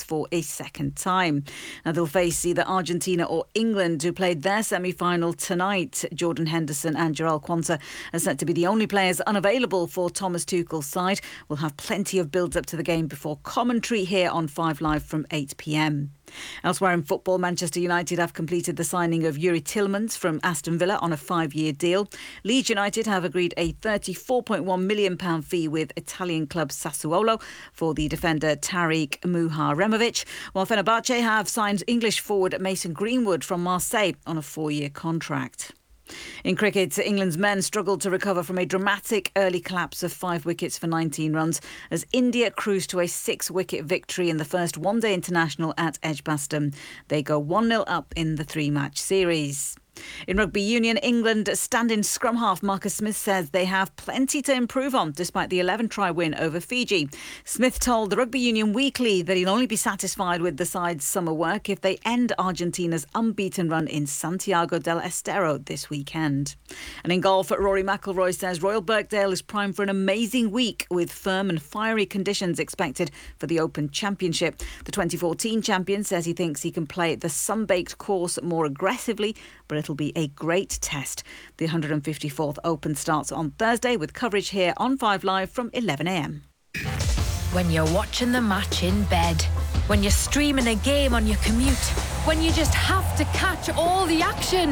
for a second time. Now they'll face either Argentina or England, who played their semi-final tonight. Jordan Henderson and Jarell Quansah are set to be the only players unavailable for Thomas Tuchel's side. We'll have plenty of build-up to the game before commentary here on 5 Live from 8 p.m. Elsewhere in football, Manchester United have completed the signing of Yuri Tillmans from Aston Villa on a 5-year deal. Leeds United have agreed a £34.1 million fee with Italian club Sassuolo for the defender Tariq Muharemovic, while Fenerbahce have signed English forward Mason Greenwood from Marseille on a 4-year contract. In cricket, England's men struggled to recover from a dramatic early collapse of 5 wickets for 19 runs as India cruised to a 6-wicket victory in the first one-day international at Edgbaston. They go 1-0 up in the 3-match series. In rugby union, England stand-in scrum half Marcus Smith says they have plenty to improve on despite the 11-try win over Fiji. Smith told the Rugby Union Weekly that he'll only be satisfied with the side's summer work if they end Argentina's unbeaten run in Santiago del Estero this weekend. And in golf, Rory McIlroy says Royal Birkdale is primed for an amazing week with firm and fiery conditions expected for the Open Championship. The 2014 champion says he thinks he can play the sun-baked course more aggressively, but it'll be a great test. The 154th Open starts on Thursday with coverage here on 5 Live from 11 a.m. When you're watching the match in bed, when you're streaming a game on your commute, when you just have to catch all the action.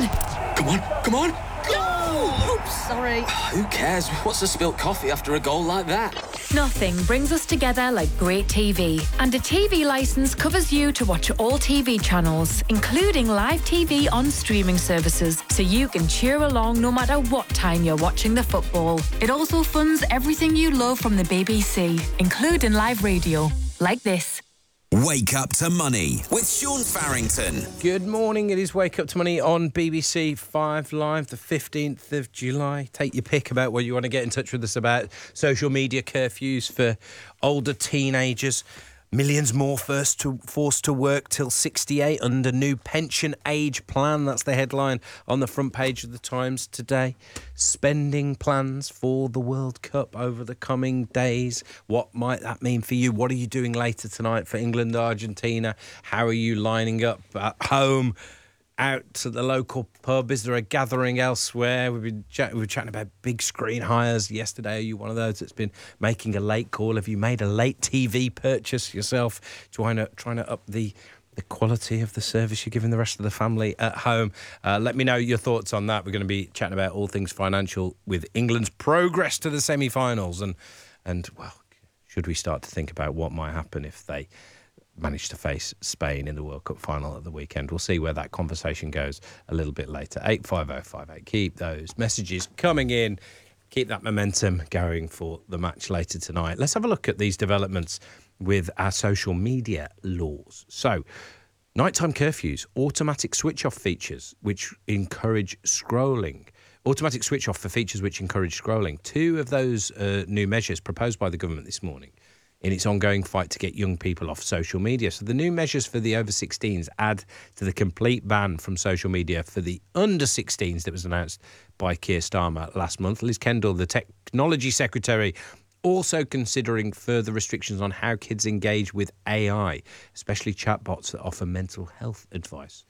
Come on! Go! Oops, sorry. Who cares? What's a spilt coffee after a goal like that? Nothing brings us together like great TV. And a TV licence covers you to watch all TV channels, including live TV on streaming services, so you can cheer along no matter what time you're watching the football. It also funds everything you love from the BBC, including live radio, like this. Wake Up to Money with Sean Farrington. Good morning. It is Wake Up to Money on BBC 5 Live, the 15th of July. Take your pick about what you want to get in touch with us about. Social media curfews for older teenagers. Millions more forced to work till 68 under new pension age plan. That's the headline on the front page of the Times today. Spending plans for the World Cup over the coming days. What might that mean for you? What are you doing later tonight for England, Argentina? How are you lining up at home? Out to the local pub? Is there a gathering elsewhere? We were chatting about big screen hires yesterday. Are you one of those that's been making a late call? Have you made a late TV purchase yourself? Trying to up the quality of the service you're giving the rest of the family at home? Let me know your thoughts on that. We're going to be chatting about all things financial with England's progress to the semi-finals and well, should we start to think about what might happen if they managed to face Spain in the World Cup final at the weekend? We'll see where that conversation goes a little bit later. 85058. Keep those messages coming in. Keep that momentum going for the match later tonight. Let's have a look at these developments with our social media laws. So, nighttime curfews, automatic switch-off features which encourage scrolling. Automatic switch-off for features which encourage scrolling. Two of those new measures proposed by the government this morning in its ongoing fight to get young people off social media. So the new measures for the over-16s add to the complete ban from social media for the under-16s that was announced by Keir Starmer last month. Liz Kendall, the Technology Secretary, also considering further restrictions on how kids engage with AI, especially chatbots that offer mental health advice.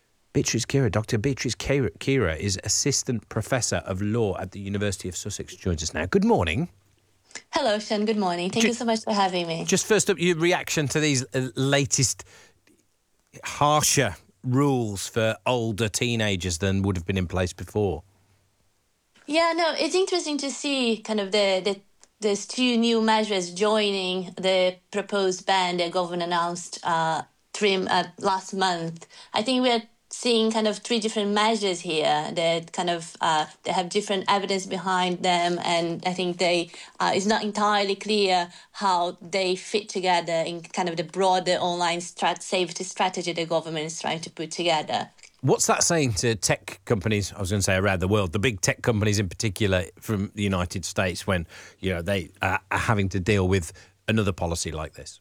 Dr. Beatrice Kira is Assistant Professor of Law at the University of Sussex. Joins us now. Good morning. Hello, Sean. Good morning. Thank you so much for having me. Just first up, your reaction to these latest harsher rules for older teenagers than would have been in place before. Yeah, no, it's interesting to see kind of there's two new measures joining the proposed ban the government announced last month. I think we're seeing kind of three different measures here that kind of they have different evidence behind them, and I think it's not entirely clear how they fit together in kind of the broader online safety strategy the government is trying to put together. What's that saying to tech companies, I was going to say around the world, the big tech companies in particular from the United States, when they are having to deal with another policy like this?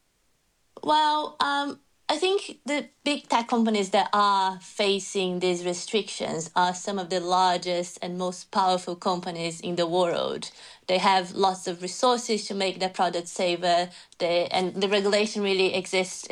Well, I think the big tech companies that are facing these restrictions are some of the largest and most powerful companies in the world. They have lots of resources to make their products safer, and the regulation really exists